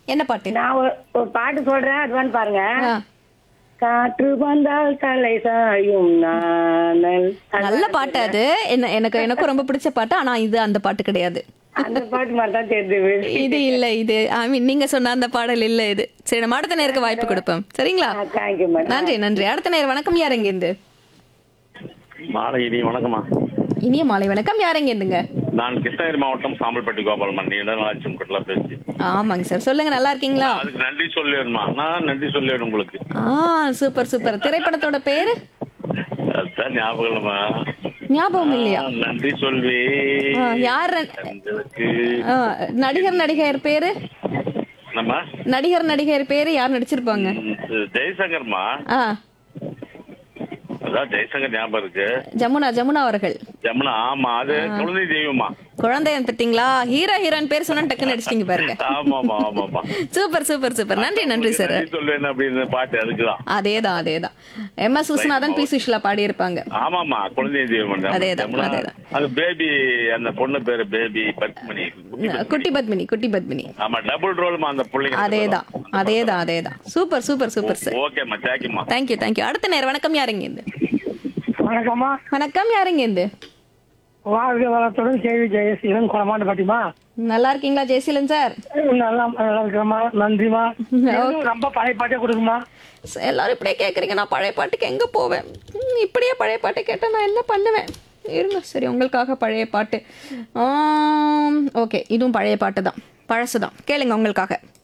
என்ன பாட்டு? நான் ஒரு பாட்டு சொல்றேன், அதுவான்னு பாருங்க. ஆ, காற்று வந்தால் தலை சாயும் நானல். நல்ல பாட்டு அது. எனக்கும் ரொம்ப பிடிச்ச பாட்டு. ஆனா இது அந்த பாட்டு கிடையாது. அந்த பாட்டு மாதிரி தான் தெரிஞ்சது. இது இல்ல இது. ஐ மீன் நீங்க சொன்ன அந்த பாடல் இல்ல இது. சரி, நம்ம அடுத்த நேருக்கு வாய்ப்பு கொடுப்போம். சரிங்களா? Thank you madam. நன்றி நன்றி. அடுத்த நேர் வணக்கம். யார் எங்க இருந்து? மாலகிரி வணக்கம்மா. இனிய மாலை வணக்கம். யார் எங்க இருந்துங்க? நான் கிருஷ்ணகிரி மாவட்டம் சாம்பல்பட்டி கோபாலமன் நீண்டநாளாச்சும் கட்டலா பேசி. ஆமாங்க சார், சொல்லுங்க. நல்லா இருக்கீங்களா? அதுக்கு நன்றி சொல்லிடுமா? நான் நன்றி சொல்லிடுறேன் உங்களுக்கு. Super super. திரைப்படத்தோட பேரு அதுதான் ஞாபகம் இல்லம்மா. ஞாபகம் இல்லையா? நன்றி சொல்வி. யார் உங்களுக்கு நடிகர் பேரு? நம்ம நடிகர் பேரு யார் நடிச்சிருப்பாங்க? ஜெய்சங்கர்மா. ஆ, அதான் ஜெய்சங்கர் ஞாபகம் இருக்கு. ஜமுனா அவர்கள். ஜமுனா, ஆமா. அது குழந்தை தெய்வமா. குழந்தை திட்டிங்களா? ஹீரோயின் பேர் சொன்னா டக்குன்னு அடிச்சிட்டீங்க பாருங்க. ஆமாமா ஆமாமா. Super super super. நன்றி சார். நன்றி சொல்வேன் அப்படின்னு பாட்டு அதுக்குதான். அதேதான். MS விஸ்வநாதன், பி சுஷிலா பாடி இருப்பாங்க. ஆமாமா, குழந்தை தெய்வம். அதேதான். அது பேபி, அந்த பொண்ணு பேரு பேபி பத்மினி. குட்டி பத்மினி. ஆமா, டபுள் ரோல்மா அந்த பிள்ளைங்க. அதேதான். Super sir. ஓகேம்மா, தேங்க்யூமா. தேங்க்யூ. அடுத்த நேரம் வணக்கம். யாருங்க இருந்து? வணக்கம்மா. வணக்கம். யாருங்க இருந்து? வாழ்க வளத்துடன் கேள்வி ஜெயசீலன் குளமாண்டு பாட்டிமா. நல்லா இருக்கீங்களா ஜெயசீலன் சார்? நல்லா இருக்கிறமா, நன்றிமா. ரொம்ப பழைய பாட்டே கொடுக்குமா. எல்லாரும் இப்படியே கேட்குறீங்க. நான் பழைய பாட்டுக்கு எங்கே போவேன்? இப்படியே பழைய பாட்டு கேட்டால் நான் என்ன பண்ணுவேன்? இருங்க, சரி, உங்களுக்காக பழைய பாட்டு. ஓகே, இதுவும் பழைய பாட்டு தான், பழசு தான். கேளுங்க உங்களுக்காக.